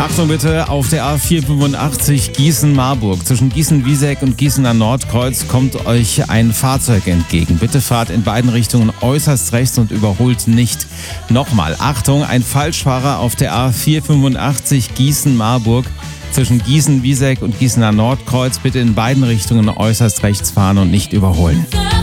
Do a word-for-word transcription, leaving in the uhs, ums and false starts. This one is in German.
Achtung bitte, auf der A vier fünfundachtzig Gießen-Marburg. Zwischen Gießen-Wieseck und Gießener Nordkreuz kommt euch ein Fahrzeug entgegen. Bitte fahrt in beiden Richtungen äußerst rechts und überholt nicht. Nochmal, Achtung, ein Falschfahrer auf der A vier fünfundachtzig Gießen-Marburg. Zwischen Gießen-Wieseck und Gießener Nordkreuz bitte in beiden Richtungen äußerst rechts fahren und nicht überholen.